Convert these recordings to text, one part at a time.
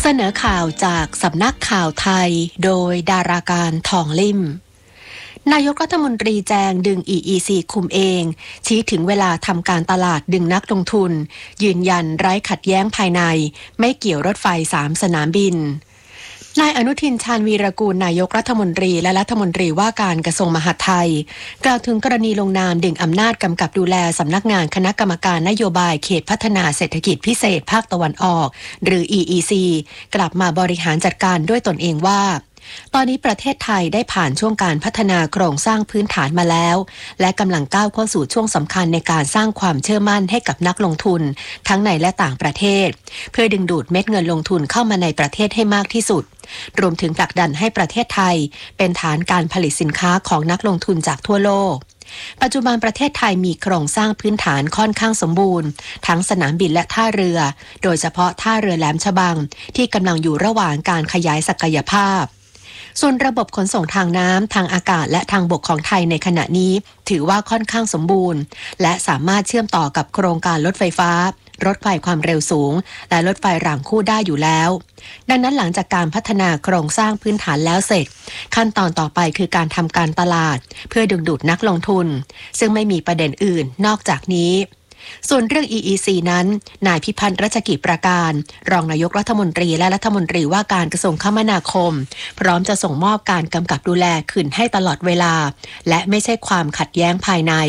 เสนอข่าวจากสำนักข่าวไทยโดยดาราการทองลิ่มนายกรัฐมนตรีแจงดึง EEC คุมเองชี้ถึงเวลาทำการตลาดดึงนักลงทุนยืนยันไร้ขัดแย้งภายในไม่เกี่ยวรถไฟ3สนามบินนายอนุทินชาญวีรกูลนายกรัฐมนตรีและรัฐมนตรีว่าการกระทรวงมหาดไทยกล่าวถึงกรณีลงนามดึงอำนาจกำกับดูแลสำนักงานคณะกรรมการนโยบายเขตพัฒนาเศรษฐกิจพิเศษภาคตะวันออกหรือ EEC กลับมาบริหารจัดการด้วยตนเองว่าตอนนี้ประเทศไทยได้ผ่านช่วงการพัฒนาโครงสร้างพื้นฐานมาแล้วและกำลังก้าวเข้าสู่ช่วงสำคัญในการสร้างความเชื่อมั่นให้กับนักลงทุนทั้งในและต่างประเทศเพื่อดึงดูดเม็ดเงินลงทุนเข้ามาในประเทศให้มากที่สุดรวมถึงผลักดันให้ประเทศไทยเป็นฐานการผลิตสินค้าของนักลงทุนจากทั่วโลกปัจจุบันประเทศไทยมีโครงสร้างพื้นฐานค่อนข้างสมบูรณ์ทั้งสนามบินและท่าเรือโดยเฉพาะท่าเรือแหลมฉบังที่กำลังอยู่ระหว่างการขยายศักยภาพส่วนระบบขนส่งทางน้ำทางอากาศและทางบกของไทยในขณะนี้ถือว่าค่อนข้างสมบูรณ์และสามารถเชื่อมต่อกับโครงการรถไฟฟ้ารถไฟความเร็วสูงและรถไฟรางคู่ได้อยู่แล้วดังนั้นหลังจากการพัฒนาโครงสร้างพื้นฐานแล้วเสร็จขั้นตอนต่อไปคือการทำการตลาดเพื่อดึงดูดนักลงทุนซึ่งไม่มีประเด็นอื่นนอกจากนี้ส่วนเรื่อง EEC นั้นนายพิพัฒน์รัชกิจประการรองนายกรัฐมนตรีและรัฐมนตรีว่าการกระทรวงคมนาคมพร้อมจะส่งมอบการกำกับดูแลคืนให้ตลอดเวลาและไม่ใช่ความขัดแย้งภายใน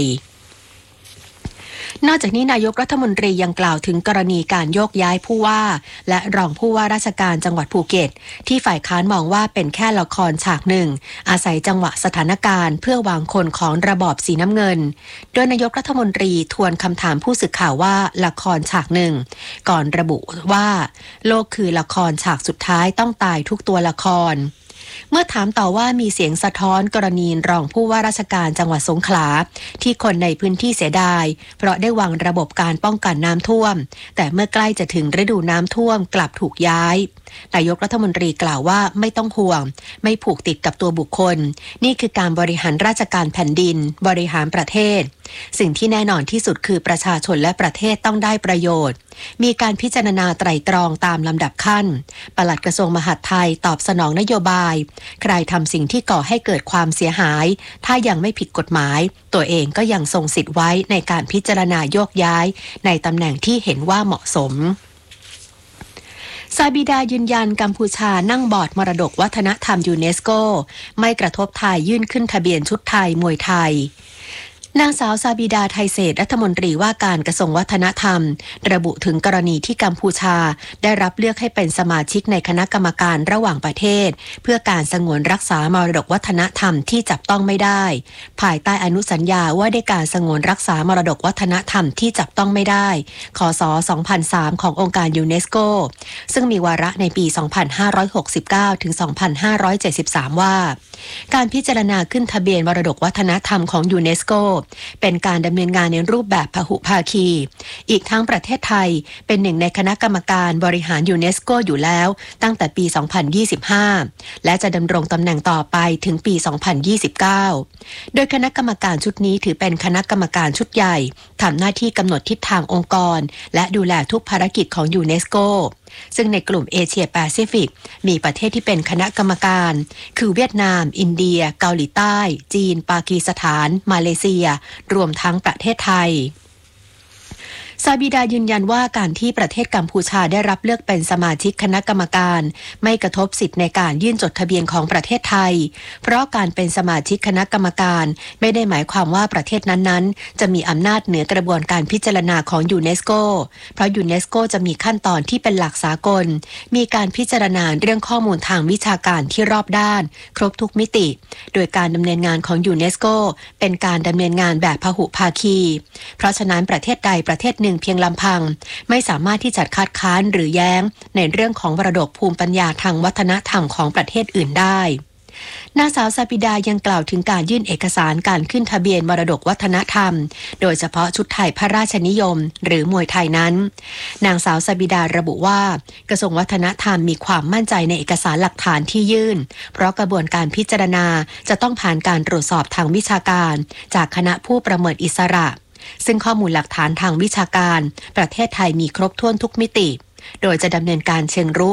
นอกจากนี้นายกรัฐมนตรียังกล่าวถึงกรณีการโยกย้ายผู้ว่าและรองผู้ว่าราชการจังหวัดภูเก็ตที่ฝ่ายค้านมองว่าเป็นแค่ละครฉากหนึ่งอาศัยจังหวะสถานการณ์เพื่อวางคนของระบอบสีน้ำเงินโดยนายกรัฐมนตรีทวนคำถามผู้สื่อข่าวว่าละครฉากหนึ่งก่อนระบุว่าโลกคือละครฉากสุดท้ายต้องตายทุกตัวละครเมื่อถามต่อว่ามีเสียงสะท้อนกรณีรองผู้ว่าราชการจังหวัดสงขลาที่คนในพื้นที่เสียดายเพราะได้วางระบบการป้องกันน้ำท่วมแต่เมื่อใกล้จะถึงฤดูน้ำท่วมกลับถูกย้ายนายกรัฐมนตรีกล่าวว่าไม่ต้องห่วงไม่ผูกติดกับตัวบุคคลนี่คือการบริหารราชการแผ่นดินบริหารประเทศสิ่งที่แน่นอนที่สุดคือประชาชนและประเทศต้องได้ประโยชน์มีการพิจารณาไตร่ตรองตามลำดับขั้นปลัดกระทรวงมหาดไทยตอบสนองนโยบายใครทำสิ่งที่ก่อให้เกิดความเสียหายถ้ายังไม่ผิดกฎหมายตัวเองก็ยังทรงสิทธิ์ไว้ในการพิจารณาโยกย้ายในตำแหน่งที่เห็นว่าเหมาะสมซาบิดายืนยันกัมพูชานั่งบอร์ดมรดกวัฒนธรรมยูเนสโกไม่กระทบไทยยื่นขึ้นทะเบียนชุดไทยมวยไทยนางสาวซาบิดาไทยเศรษฐ์รัฐมนตรีว่าการกระทรวงวัฒนธรรมระบุถึงกรณีที่กัมพูชาได้รับเลือกให้เป็นสมาชิกในคณะกรรมการระหว่างประเทศเพื่อการสงวนรักษามรดกวัฒนธรรมที่จับต้องไม่ได้ภายใต้อนุสัญญาว่าด้วยการสงวนรักษามรดกวัฒนธรรมที่จับต้องไม่ได้คศ. 2003ขององค์การยูเนสโกซึ่งมีวาระในปี 2569 ถึง 2573 ว่าการพิจารณาขึ้นทะเบียนมรดกวัฒนธรรมของยูเนสโกเป็นการดำเนินงานในรูปแบบพหุภาคีอีกทั้งประเทศไทยเป็นหนึ่งในคณะกรรมการบริหารยูเนสโกอยู่แล้วตั้งแต่ปี 2025 และจะดำรงตำแหน่งต่อไปถึงปี 2029 โดยคณะกรรมการชุดนี้ถือเป็นคณะกรรมการชุดใหญ่ทำหน้าที่กำหนดทิศทางองค์กรและดูแลทุกภารกิจของยูเนสโกซึ่งในกลุ่มเอเชียแปซิฟิกมีประเทศที่เป็นคณะกรรมการคือเวียดนามอินเดียเกาหลีใต้จีนปากีสถานมาเลเซียรวมทั้งประเทศไทยซาบิดายืนยันว่าการที่ประเทศกัมพูชาได้รับเลือกเป็นสมาชิกคณะกรรมการไม่กระทบสิทธิในการยื่นจดทะเบียนของประเทศไทยเพราะการเป็นสมาชิกคณะกรรมการไม่ได้หมายความว่าประเทศนั้นๆจะมีอำนาจเหนือกระบวนการพิจารณาของยูเนสโกเพราะยูเนสโกจะมีขั้นตอนที่เป็นหลักสากลมีการพิจารณาเรื่องข้อมูลทางวิชาการที่รอบด้านครบทุกมิติโดยการดำเนินงานของยูเนสโกเป็นการดำเนินงานแบบพหุภาคีเพราะฉะนั้นประเทศใดประเทศหนึ่งเพียงลำพังไม่สามารถที่จะคัดค้านหรือแย้งในเรื่องของมรดกภูมิปัญญาทางวัฒนธรรมของประเทศอื่นได้นางสาวซาบิดายังกล่าวถึงการยื่นเอกสารการขึ้นทะเบียนมรดกวัฒนธรรมโดยเฉพาะชุดไทยพระราชนิยมหรือมวยไทยนั้นนางสาวซาบิดาระบุว่ากระทรวงวัฒนธรรมมีความมั่นใจในเอกสารหลักฐานที่ยื่นเพราะกระบวนการพิจารณาจะต้องผ่านการตรวจสอบทางวิชาการจากคณะผู้ประเมินอิสระ ซึ่งข้อมูลหลักฐานทางวิชาการประเทศไทยมีครบถ้วนทุกมิติโดยจะดำเนินการเชิงรุก